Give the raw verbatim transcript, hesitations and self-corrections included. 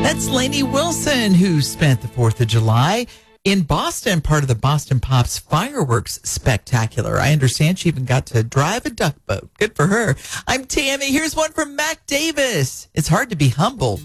That's Lainey Wilson, who spent the fourth of July in Boston, part of the Boston Pops Fireworks Spectacular. I understand she even got to drive a duck boat. Good for her. I'm Tammy. Here's one from Mac Davis. It's hard to be humble